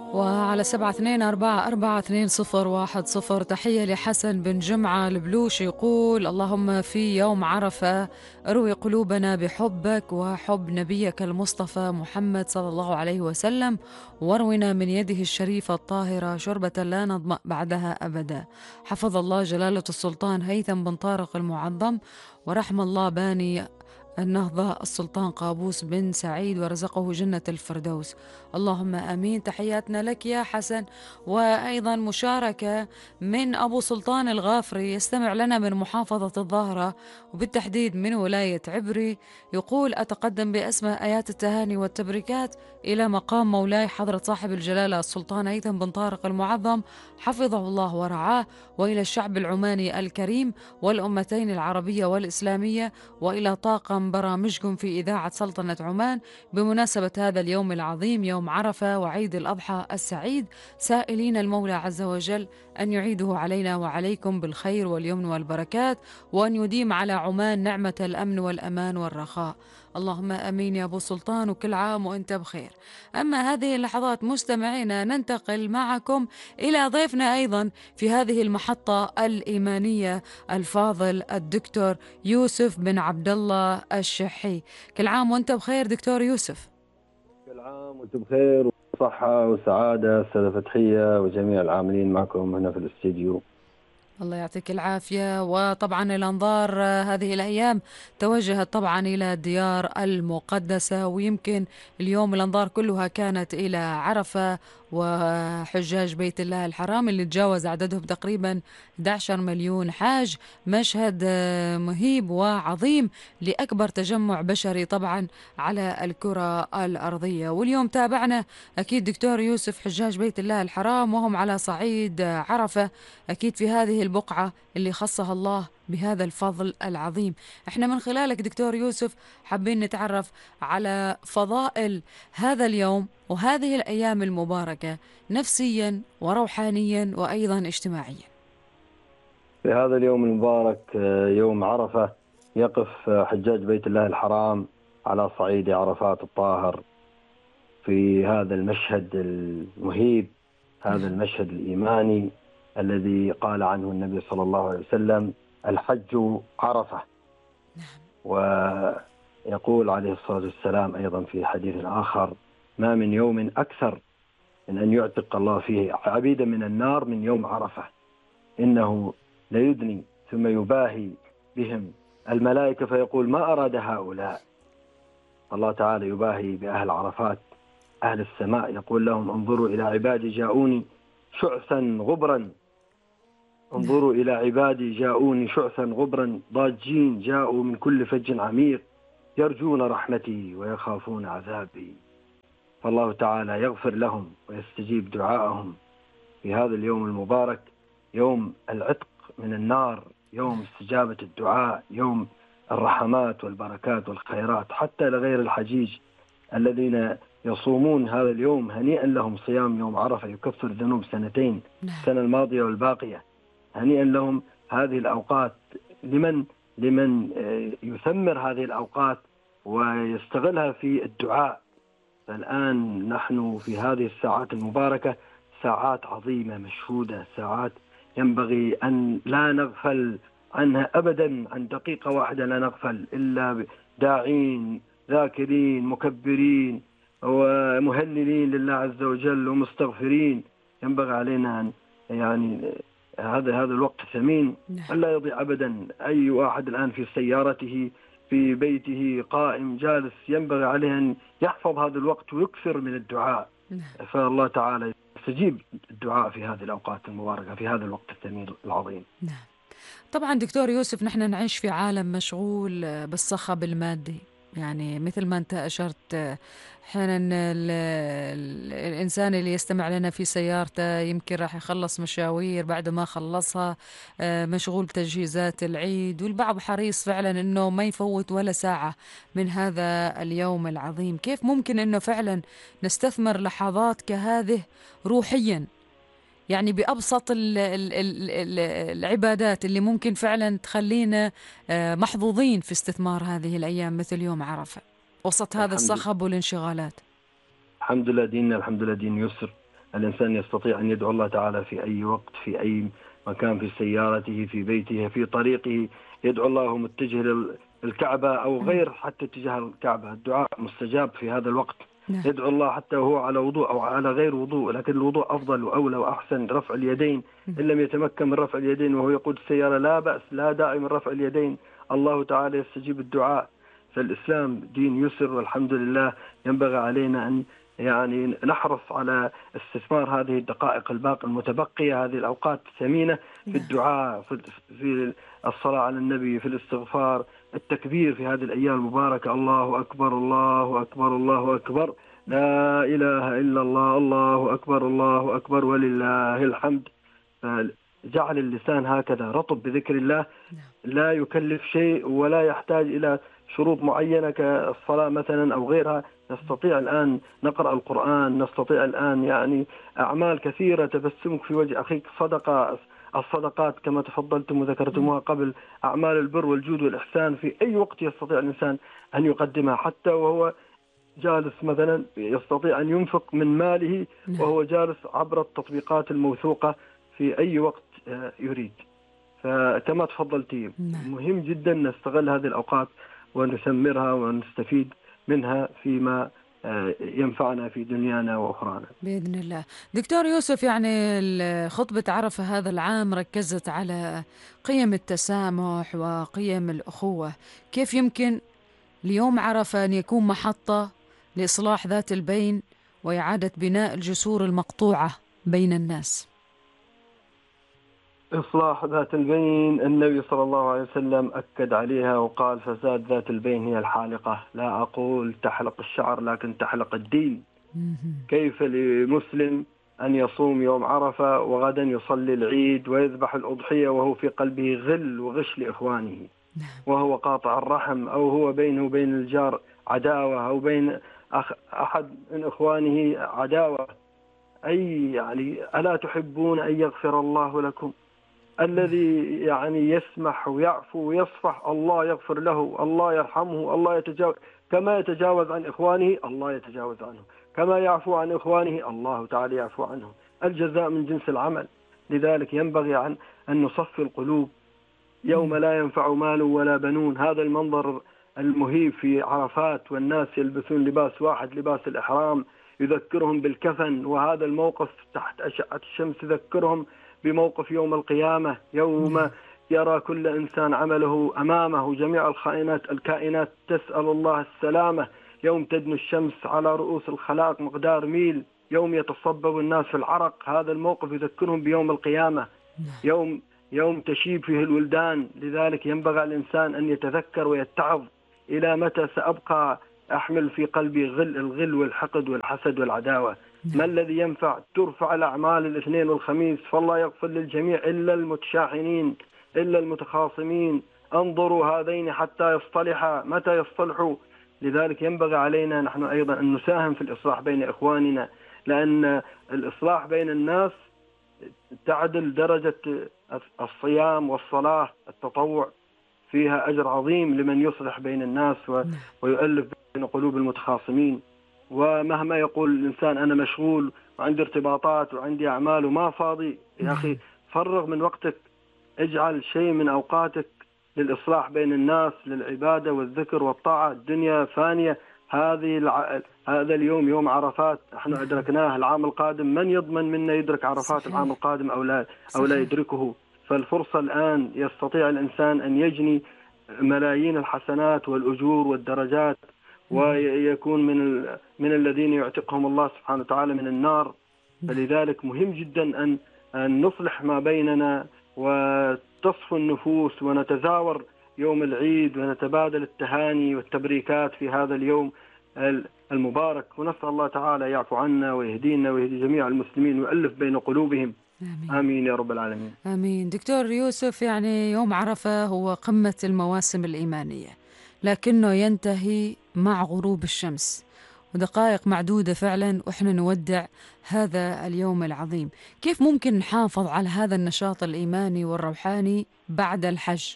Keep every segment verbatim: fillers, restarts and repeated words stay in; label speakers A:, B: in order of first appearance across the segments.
A: وعلى سبعة اثنين أربعة أربعة اثنين صفر واحد صفر تحية لحسن بن جمعة البلوش، يقول: اللهم في يوم عرفة اروي قلوبنا بحبك وحب نبيك المصطفى محمد صلى الله عليه وسلم، وارونا من يده الشريفة الطاهرة شربة لا نظمأ بعدها أبدا. حفظ الله جلالة السلطان هيثم بن طارق المعظم، ورحم الله باني النهضة السلطان قابوس بن سعيد ورزقه جنة الفردوس. اللهم آمين. تحياتنا لك يا حسن. وأيضا مشاركة من أبو سلطان الغافري، يستمع لنا من محافظة الظاهرة وبالتحديد من ولاية عبري، يقول: أتقدم بأسماء آيات التهاني والتبريكات إلى مقام مولاي حضرة صاحب الجلالة السلطان هيثم بن طارق المعظم حفظه الله ورعاه، وإلى الشعب العماني الكريم والأمتين العربية والإسلامية، وإلى طاقم برامجكم في إذاعة سلطنة عمان بمناسبة هذا اليوم العظيم يوم عرفة وعيد الأضحى السعيد، سائلين المولى عز وجل أن يعيده علينا وعليكم بالخير واليمن والبركات، وأن يديم على عمان نعمة الأمن والأمان والرخاء. اللهم آمين يا أبو سلطان، وكل عام وأنت بخير. أما هذه اللحظات مستمعينا ننتقل معكم إلى ضيفنا أيضا في هذه المحطة الإيمانية الفاضل الدكتور يوسف بن عبد الله الشحي. كل عام وأنت بخير دكتور يوسف.
B: كل عام وانتم بخير وصحة وسعادة أستاذة فتحية وجميع العاملين معكم هنا في الاستديو.
A: الله يعطيك العافية. وطبعا الأنظار هذه الأيام توجهت طبعا إلى الديار المقدسة، ويمكن اليوم الأنظار كلها كانت إلى عرفة وحجاج بيت الله الحرام اللي تجاوز عددهم تقريبا أحد عشر مليون حاج. مشهد مهيب وعظيم لأكبر تجمع بشري طبعا على الكرة الأرضية. واليوم تابعنا أكيد دكتور يوسف حجاج بيت الله الحرام وهم على صعيد عرفة، أكيد في هذه البقعة اللي خصها الله بهذا الفضل العظيم. احنا من خلالك دكتور يوسف حابين نتعرف على فضائل هذا اليوم وهذه الأيام المباركة نفسيا وروحانيا وأيضا اجتماعيا.
B: في هذا اليوم المبارك يوم عرفة يقف حجاج بيت الله الحرام على صعيد عرفات الطاهر في هذا المشهد المهيب، هذا المشهد الإيماني الذي قال عنه النبي صلى الله عليه وسلم: الحج عرفة. ويقول عليه الصلاة والسلام أيضا في حديث آخر: ما من يوم أكثر من أن يعتق الله فيه عبيدا من النار من يوم عرفة، إنه ليدني ثم يباهي بهم الملائكة فيقول: ما أراد هؤلاء؟ الله تعالى يباهي بأهل عرفات أهل السماء، يقول لهم: انظروا إلى عبادي جاءوني شعثا غبرا، انظروا إلى عبادي جاءوني شعثا غبرا ضاجين، جاءوا من كل فج عميق يرجون رحمتي ويخافون عذابي. فالله تعالى يغفر لهم ويستجيب دعاءهم في هذا اليوم المبارك، يوم العتق من النار، يوم استجابة الدعاء، يوم الرحمات والبركات والخيرات حتى لغير الحجيج الذين يصومون هذا اليوم. هنيئا لهم صيام يوم عرفة يكفر ذنوب سنتين، السنة الماضية والباقية. هنيئا لهم هذه الأوقات. لمن لمن يثمر هذه الأوقات ويستغلها في الدعاء. فالآن نحن في هذه الساعات المباركة ساعات عظيمة مشهودة، ساعات ينبغي أن لا نغفل عنها أبدا، عن دقيقة واحدة لا نغفل إلا داعين ذاكرين مكبرين ومهللين لله عز وجل ومستغفرين. ينبغي علينا أن يعني هذا هذا الوقت ثمين ألا يضيع أبدا. أي واحد الآن في سيارته في بيته قائم جالس ينبغي عليه أن يحفظ هذا الوقت ويكثر من الدعاء، فالله تعالى يستجيب الدعاء في هذه الأوقات المباركة في هذا الوقت الثمين العظيم.
A: نعم. طبعا دكتور يوسف نحن نعيش في عالم مشغول بالصخب المادي، يعني مثل ما أنت أشرت أحيانا الإنسان اللي يستمع لنا في سيارته يمكن راح يخلص مشاوير، بعد ما خلصها مشغول بتجهيزات العيد، والبعض حريص فعلا أنه ما يفوت ولا ساعة من هذا اليوم العظيم. كيف ممكن أنه فعلا نستثمر لحظات كهذه روحيا، يعني بأبسط ال ال ال العبادات اللي ممكن فعلا تخلينا محظوظين في استثمار هذه الأيام مثل يوم عرفة وسط هذا الصخب والانشغالات؟
B: الحمد لله ديننا الحمد لله دين يسر. الإنسان يستطيع أن يدعو الله تعالى في أي وقت، في أي مكان، في سيارته، في بيته، في طريقه، يدعو الله متجه للكعبة أو غير حتى اتجاه الكعبة، الدعاء مستجاب في هذا الوقت.
A: نعم.
B: يدعو الله حتى وهو على وضوء أو على غير وضوء، لكن الوضوء أفضل وأولى وأحسن. رفع اليدين إن لم يتمكن من رفع اليدين وهو يقود السيارة لا بأس، لا داعي من رفع اليدين، الله تعالى يستجيب الدعاء. فالإسلام دين يسر والحمد لله. ينبغي علينا أن يعني نحرص على استثمار هذه الدقائق الباقية المتبقية، هذه الأوقات الثمينة، في الدعاء، في الصلاة على النبي، في الاستغفار، التكبير في هذه الأيام المباركة. الله أكبر الله أكبر الله أكبر، لا إله إلا الله، الله أكبر الله أكبر ولله الحمد. جعل اللسان هكذا رطب بذكر الله، لا يكلف شيء ولا يحتاج إلى شروط معينة كالصلاة مثلا أو غيرها. نستطيع الآن نقرأ القرآن، نستطيع الآن يعني أعمال كثيرة، تبسمك في وجه أخيك، صدقة، الصدقات كما تفضلتم وذكرتموها قبل، أعمال البر والجود والإحسان في أي وقت يستطيع الإنسان أن يقدمها، حتى وهو جالس مثلا يستطيع أن ينفق من ماله وهو جالس عبر التطبيقات الموثوقة في أي وقت يريد. فكما تفضلتي مهم جدا نستغل هذه الأوقات ونثمرها ونستفيد منها فيما ينفعنا في دنيانا وأخرانا
A: بإذن الله. دكتور يوسف، يعني خطبة عرفة هذا العام ركزت على قيم التسامح وقيم الأخوة. كيف يمكن ليوم عرفة أن يكون محطة لإصلاح ذات البين وإعادة بناء الجسور المقطوعة بين الناس؟
B: إصلاح ذات البين، النبي صلى الله عليه وسلم أكد عليها وقال: فساد ذات البين هي الحالقة. لا أقول تحلق الشعر لكن تحلق الدين. كيف لمسلم أن يصوم يوم عرفة وغدا يصلي العيد ويذبح الأضحية وهو في قلبه غل وغش لإخوانه، وهو قاطع الرحم، أو هو بينه وبين الجار عداوة، أو بين أخ أحد من إخوانه عداوة؟ أي يعني ألا تحبون أن يغفر الله لكم؟ الذي يعني يسمح ويعفو ويصفح الله يغفر له، الله يرحمه، الله يتجاوز، كما يتجاوز عن إخوانه الله يتجاوز عنه، كما يعفو عن إخوانه الله تعالى يعفو عنه. الجزاء من جنس العمل. لذلك ينبغي عن أن نصفي القلوب يوم لا ينفع مال ولا بنون. هذا المنظر المهيب في عرفات والناس يلبسون لباس واحد، لباس الإحرام، يذكرهم بالكفن، وهذا الموقف تحت أشعة الشمس يذكرهم بموقف يوم القيامة، يوم يرى كل إنسان عمله أمامه، جميع الخائنات الكائنات تسأل الله السلامة، يوم تدنو الشمس على رؤوس الخلائق مقدار ميل، يوم يتصبب الناس في العرق. هذا الموقف يذكرهم بيوم القيامة، يوم يوم تشيب فيه الولدان. لذلك ينبغي الإنسان أن يتذكر ويتعظ: إلى متى سأبقى أحمل في قلبي غل الغل والحقد والحسد والعداوة؟ ما الذي ينفع؟ ترفع الأعمال الاثنين والخميس، فالله يغفر للجميع إلا المتشاحنين، إلا المتخاصمين. انظروا هذين حتى يصطلحا، متى يصطلحوا؟ لذلك ينبغي علينا نحن أيضا أن نساهم في الإصلاح بين إخواننا، لأن الإصلاح بين الناس تعدل درجة الصيام والصلاة التطوع، فيها أجر عظيم لمن يصلح بين الناس ويؤلف بين قلوب المتخاصمين. ومهما يقول الإنسان أنا مشغول وعندي ارتباطات وعندي أعمال وما فاضي، يا أخي فرغ من وقتك، اجعل شيء من أوقاتك للإصلاح بين الناس، للعبادة والذكر والطاعة. الدنيا فانية. هذه الع... هذا اليوم يوم عرفات احنا أدركناه، العام القادم من يضمن منا يدرك عرفات صحيح. العام القادم أو لا أو لا يدركه. فالفرصة الآن يستطيع الإنسان أن يجني ملايين الحسنات والأجور والدرجات، ويكون من ال... من الذين يعتقهم الله سبحانه وتعالى من النار. فلذلك مهم جدا أن أن نصلح ما بيننا وتصفو النفوس ونتزاور يوم العيد ونتبادل التهاني والتبريكات في هذا اليوم المبارك، ونسأل الله تعالى يعفو عنا ويهدينا ويهدي جميع المسلمين ويؤلف بين قلوبهم. آمين. آمين يا رب العالمين.
A: آمين. دكتور يوسف، يعني يوم عرفة هو قمة المواسم الإيمانية، لكنه ينتهي مع غروب الشمس، ودقائق معدودة فعلا وإحنا نودع هذا اليوم العظيم. كيف ممكن نحافظ على هذا النشاط الإيماني والروحاني بعد الحج؟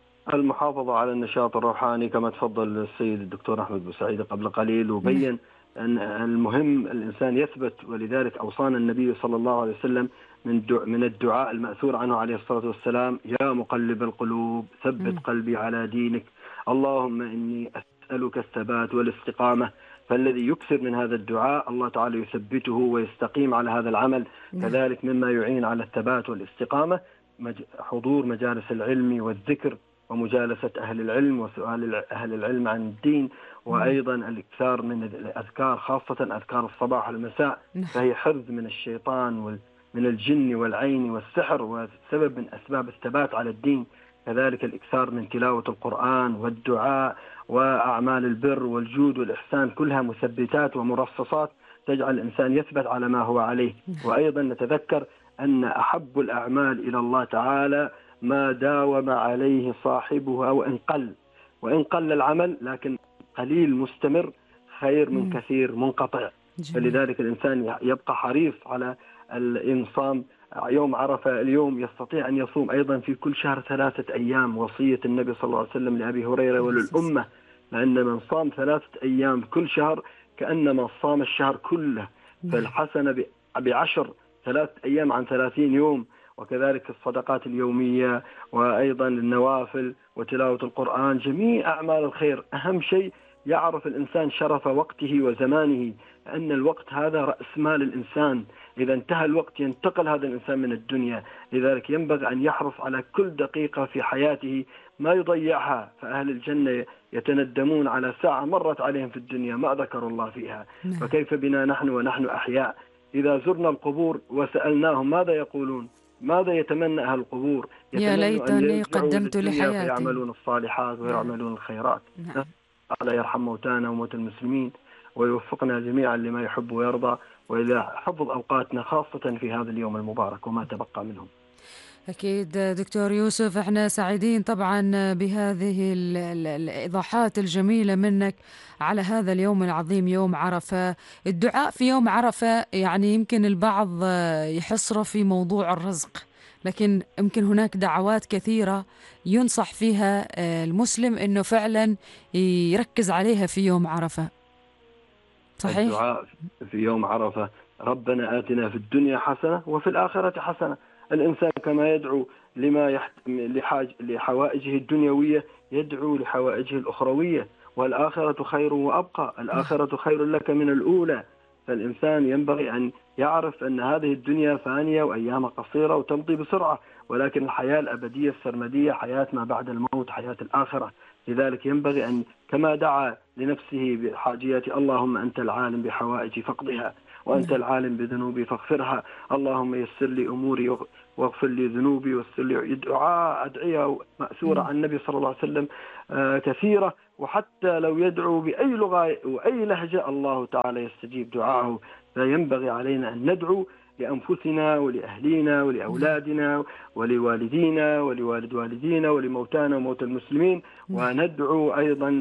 B: المحافظة على النشاط الروحاني كما تفضل السيد الدكتور أحمد بوسعيد قبل قليل وبين أن المهم الإنسان يثبت، ولذلك أوصانا النبي صلى الله عليه وسلم من من الدعاء المأثور عنه عليه الصلاة والسلام: يا مقلب القلوب ثبت قلبي على دينك، اللهم إني أسألك الثبات والاستقامة. فالذي يكثر من هذا الدعاء الله تعالى يثبته ويستقيم على هذا العمل. كذلك مما يعين على الثبات والاستقامة حضور مجالس العلم والذكر ومجالسة أهل العلم وسؤال أهل العلم عن الدين، وأيضا الإكثار من الأذكار، خاصة أذكار الصباح والمساء، فهي حرز من الشيطان ومن الجن والعين والسحر، وسبب من أسباب الثبات على الدين. كذلك الإكثار من تلاوة القرآن والدعاء وأعمال البر والجود والإحسان، كلها مثبتات ومرصصات تجعل الإنسان يثبت على ما هو عليه. وأيضا نتذكر أن أحب الأعمال إلى الله تعالى ما داوم عليه صاحبه أو إن قل، وإن قل العمل لكن قليل مستمر خير من كثير منقطع. فلذلك الإنسان يبقى حريص على الإنصام يوم عرفة. اليوم يستطيع أن يصوم أيضا في كل شهر ثلاثة أيام، وصية النبي صلى الله عليه وسلم لأبي هريرة وللأمة، لأن من صام ثلاثة أيام كل شهر كأنما صام الشهر كله، فالحسنة بعشر، ثلاثة أيام عن ثلاثين يوم. وكذلك الصدقات اليومية وأيضا النوافل وتلاوة القرآن، جميع أعمال الخير. أهم شيء يعرف الإنسان شرف وقته وزمانه، لأن الوقت هذا رأس مال الإنسان، إذا انتهى الوقت ينتقل هذا الإنسان من الدنيا. لذلك ينبغي أن يحرص على كل دقيقة في حياته ما يضيعها. فأهل الجنة يتندمون على ساعة مرت عليهم في الدنيا ما ذكروا الله فيها، فكيف بنا نحن ونحن أحياء؟ إذا زرنا القبور وسألناهم ماذا يقولون؟ ماذا يتمنى أهل القبور؟
A: يا ليتني قدمت لحياتي،
B: فيعملون الصالحات ويعملون الخيرات. الله يرحم موتانا وموتى المسلمين ويوفقنا جميعا لما يحب ويرضى، وإلى حفظ أوقاتنا خاصة في هذا اليوم المبارك وما تبقى منهم.
A: أكيد دكتور يوسف، احنا سعيدين طبعا بهذه الإيضاحات الجميلة منك على هذا اليوم العظيم يوم عرفة. الدعاء في يوم عرفة يعني يمكن البعض يحصره في موضوع الرزق، لكن يمكن هناك دعوات كثيرة ينصح فيها المسلم أنه فعلا يركز عليها في يوم عرفة. صحيح؟
B: الدعاء في يوم عرفة: ربنا آتنا في الدنيا حسنة وفي الآخرة حسنة. الإنسان كما يدعو لما يحت... لحاج... لحوائجه الدنيوية يدعو لحوائجه الأخروية، والآخرة خير وأبقى، الآخرة خير لك من الأولى. فالإنسان ينبغي أن يعرف أن هذه الدنيا فانية وأيامها قصيرة وتمضي بسرعة، ولكن الحياة الأبدية السرمدية حياة ما بعد الموت، حياة الآخرة. لذلك ينبغي أن كما دعا لنفسه بحاجيات: اللهم أنت العالم بحوائجي فاقضها، وأنت العالم بذنوبي فاغفرها، اللهم يسر لي أموري واغفر لي ذنوبي ويسر لي. دعاء أدعية مأثورة عن النبي صلى الله عليه وسلم كثيرة، وحتى لو يدعو بأي لغة وأي لهجة الله تعالى يستجيب دعاءه. فينبغي علينا أن ندعو لأنفسنا ولأهلينا ولأولادنا ولوالدينا ولوالد والدينا ولموتانا وموتى المسلمين، وندعو أيضا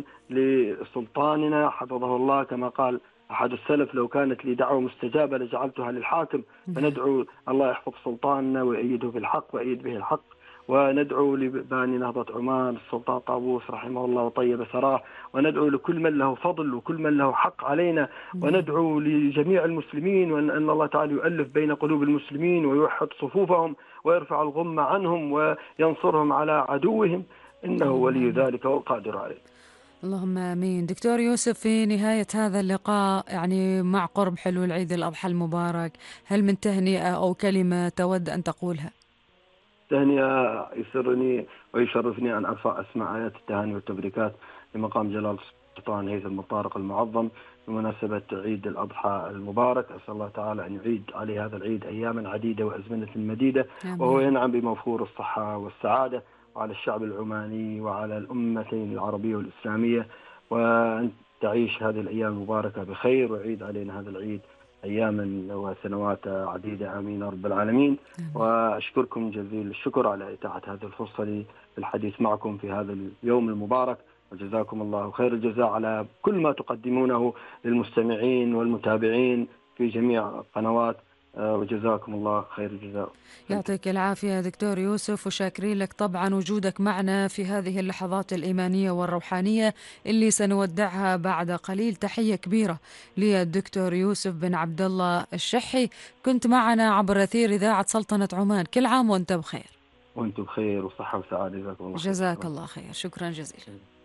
B: لسلطاننا حفظه الله، كما قال أحد السلف: لو كانت لي دعوة مستجابة لجعلتها للحاكم. فندعو الله يحفظ سلطاننا ويأيده بالحق ويأيد به الحق. وندعو لباني نهضة عمان السلطان قابوس رحمه الله وطيب ثراه، وندعو لكل من له فضل وكل من له حق علينا، وندعو لجميع المسلمين وأن الله تعالى يؤلف بين قلوب المسلمين ويوحد صفوفهم ويرفع الغم عنهم وينصرهم على عدوهم، إنه ولي ذلك والقادر عليه.
A: اللهم آمين. دكتور يوسف، في نهاية هذا اللقاء يعني مع قرب حلول عيد الأضحى المبارك، هل من تهنئة أو كلمة تود أن تقولها؟
B: تهنئة يسرني ويشرفني أن أرفع أسماء آيات التهاني والتبريكات لمقام جلالة السلطان هيثم الطارق المعظم بمناسبة عيد الأضحى المبارك. أسأل الله تعالى أن يعيد عليه هذا العيد أياما عديدة وأزمنة مديدة، وهو ينعم بموفور الصحة والسعادة وعلى الشعب العماني وعلى الأمتين العربية والإسلامية، وأن تعيش هذه الأيام المباركة بخير، ويعيد علينا هذا العيد أياما وسنوات عديدة، آمين رب العالمين. وأشكركم جزيل الشكر على إتاحة هذه الفرصة للحديث معكم في هذا اليوم المبارك، وجزاكم الله خير الجزاء على كل ما تقدمونه للمستمعين والمتابعين في جميع القنوات. وجزاكم الله خير الجزاء.
A: يعطيك العافية دكتور يوسف، وشاكرين لك طبعا وجودك معنا في هذه اللحظات الإيمانية والروحانية اللي سنودعها بعد قليل. تحية كبيرة للدكتور يوسف بن عبد الله الشحي، كنت معنا عبر أثير إذاعة سلطنة عمان. كل عام وأنت بخير.
B: وأنتم بخير وصحة وسعادة، جزاكم الله خير.
A: جزاك الله خير، شكرا جزيلا.